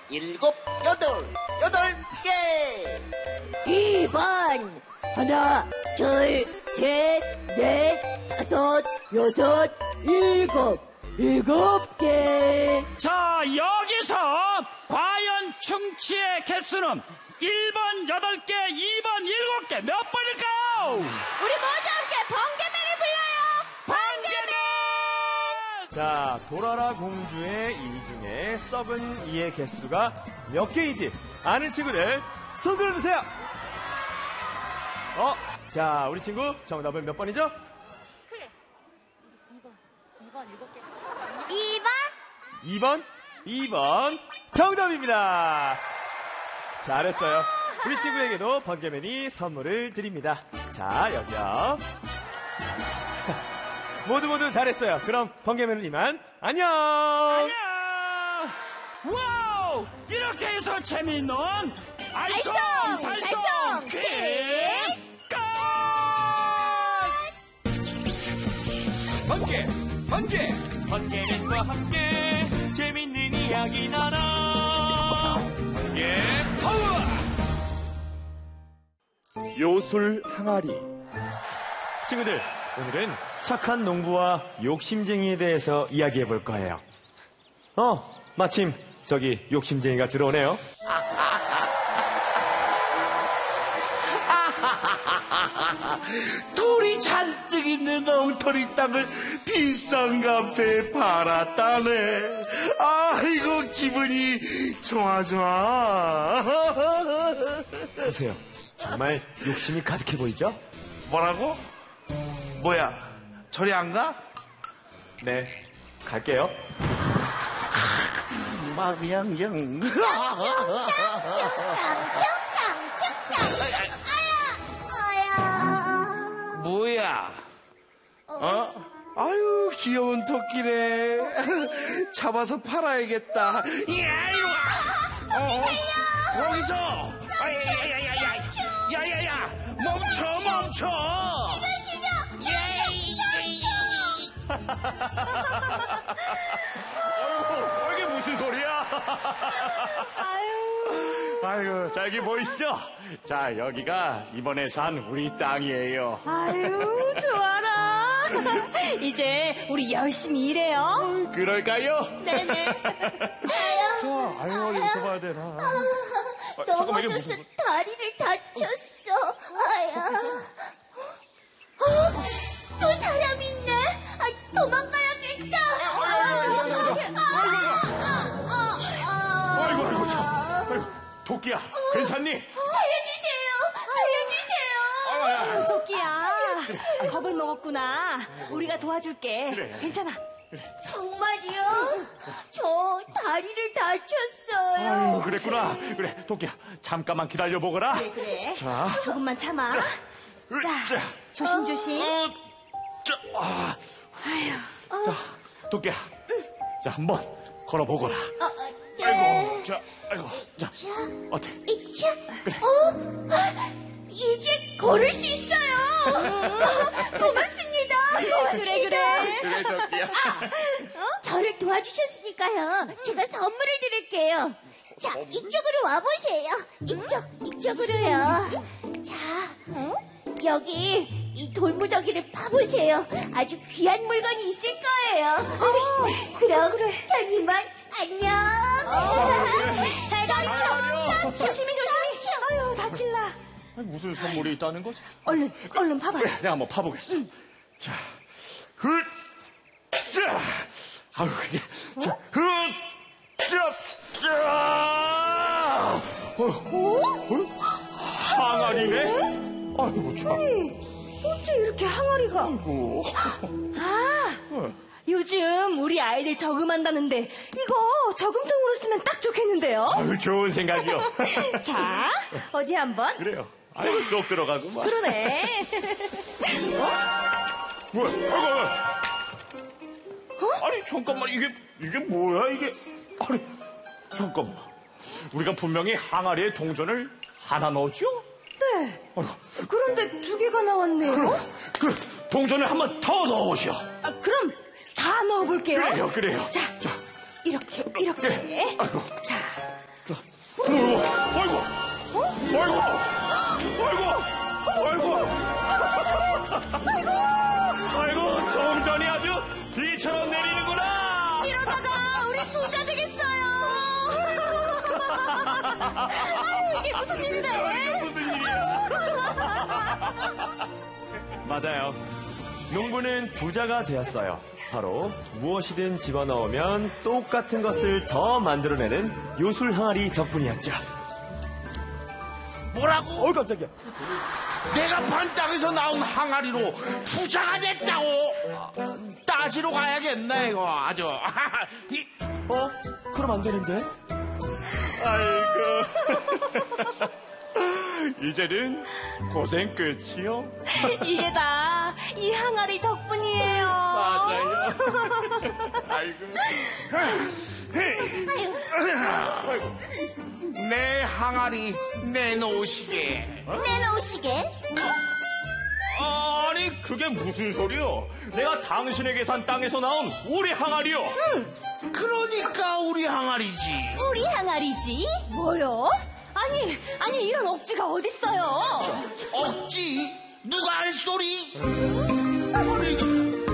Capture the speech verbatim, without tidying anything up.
일곱, 여덟, 여덟 개. 이 번 하나, 둘, 셋, 넷, 다섯, 여섯, 일곱, 일곱 개. 자, 여기서 과연 충치의 개수는 일 번 여덟 개, 이 번 일곱 개, 몇 번일까요? 우리 모두 함께 번개맨을 불러요. 번개맨. 자, 도라라 공주의 이 중에 썩은 이의 개수가 몇 개인지 아는 친구들 손 들어주세요. 어, 자, 우리 친구 정답은 몇 번이죠? 그래. 이 번, 이 번 일곱 개. 이 번? 이 번, 이 번 정답입니다. 잘했어요. 우리 친구에게도 번개맨이 선물을 드립니다. 자, 여기요. 모두 모두 잘했어요. 그럼 번개맨은 이만 안녕. 안녕. 와우, 이렇게 해서 재미있는 알쏭 알쏭, 달쏭 달쏭 퀴즈 끝. 번개, 번개, 번개맨과 함께 재밌는 이야기 나눠. 번개 파워. 요술 항아리. 친구들, 오늘은 착한 농부와 욕심쟁이에 대해서 이야기해 볼 거예요. 어, 마침 저기 욕심쟁이가 들어오네요. 돌이 잔뜩 있는 엉터리 땅을 비싼 값에 팔았다네. 아이고, 기분이 좋아, 좋아. 보세요. 정말 욕심이 가득해 보이죠? 뭐라고? 뭐야, 저리 안 가? 네, 갈게요. 마음이 양양. 뭐야? 어? 아유, 귀여운 토끼네. 잡아서 팔아야겠다. 야, 이리 와. 어? 거기서. 야야야야야. 야야야. 멈춰, 멈춰. 아이고, 이게 무슨 소리야? 아유. 아이고, 자, 여기 보이시죠? 자, 여기가 이번에 산 우리 땅이에요. 아유, 좋아라. 이제 우리 열심히 일해요. 그럴까요? 네네. 자, 아유, 여기서 봐야 되나. 아, 잠깐만, 이게 넘어져서 무슨. 다리를 다쳤어. 아야. 어? 또 사람이 있네. 아, 도망가야겠다. 아이고, 아이고, 참. 아이고, 토끼야, 괜찮니? 살려주세요. 살려주세요. 아유, 토끼야, 겁을 먹었구나. 우리가 도와줄게. 그래. 괜찮아. 정말이요? 저 다리를 다쳤어요. 아유, 그랬구나. 그래, 토끼야, 잠깐만 기다려보거라. 그래, 그래. 자. 조금만 참아. 자, 자, 조심조심. 어, 자, 아. 자, 토끼야. 자, 한번 걸어보거라. 어, 어, 네. 아이고, 자, 아이고, 자, 어때? 이차. 어? 아, 이제 걸을 수 있어요. 어, 고맙습니다. 그래, 그래. 그래, 토끼야. 어? 저를 도와주셨으니까요. 제가 선물을 드릴게요. 자, 이쪽으로 와보세요. 이쪽, 이쪽으로요. 자, 여기 이 돌무더기를 파보세요. 아주 귀한 물건이 있을 거예요. 그럼 전 이만 안녕. 잘 가요. 가요. 조심히, 조심히. 아유, 다칠라. 아니, 무슨 선물이 있다는 거지? 얼른, 얼른 봐봐. 그래, 내가 한번 파보겠어. 자, 흑, 자, 아유, 이게, 자, 흑, 자, 자. 어, 어? 항아리네? 아이고, 참. 어째 이렇게 항아리가. 아이고. 아, 요즘 우리 아이들 저금한다는데 이거 저금통으로 쓰면 딱 좋겠는데요. 아유, 좋은 생각이요. 자, 어디 한번. 그래요. 아이고, 쏙 들어가구만. 그러네. 뭐야? 아이고, 아이고. 아니, 잠깐만, 이게, 이게 뭐야, 이게. 아니, 잠깐만. 우리가 분명히 항아리에 동전을 하나 넣었죠? 네. 아이고. 그런데 두 개가 나왔네요. 그럼, 그, 동전을 한 번 더 넣으시오. 아, 그럼 다 넣어볼게요. 그래요, 그래요. 자, 자, 이렇게, 이렇게. 네. 아이고. 자, 이게 무슨 일인데? 무슨 일이야? 맞아요. 농부는 부자가 되었어요. 바로 무엇이든 집어넣으면 똑같은 것을 더 만들어내는 요술 항아리 덕분이었죠. 뭐라고? 어, 깜짝이야. 내가 반 땅에서 나온 항아리로 부자가 됐다고? 따지러 가야겠네 이거 아주. 이, 어? 그럼 안 되는데? 아이고. 이제는 고생 끝이요. 이게 다 이 항아리 덕분이에요. 맞아요. 아이고. 내 항아리 내놓으시게. 내놓으시게. 아니 그게 무슨 소리요? 내가 당신에게 산 땅에서 나온 우리 항아리요. 그러니까 우리 항아리지. 우리 항아리지. 뭐요? 아니, 아니 이런 억지가 어딨어요? 억지? 누가 할 소리? 아니,